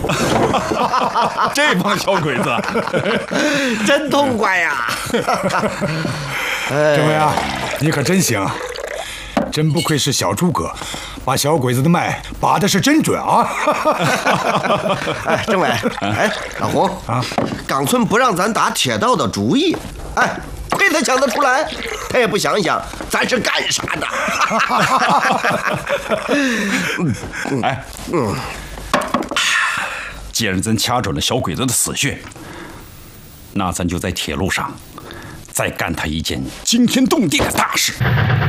这帮小鬼子真痛快呀！ 政委啊，你可真行，真不愧是小诸葛，把小鬼子的脉把的是真准啊！ 哎，政委，哎，老洪啊，冈村不让咱打铁道的主意，哎，亏他想得出来，他也不想想咱是干啥的。 既然咱掐准了小鬼子的死穴，那咱就在铁路上再干他一件惊天动地的大事。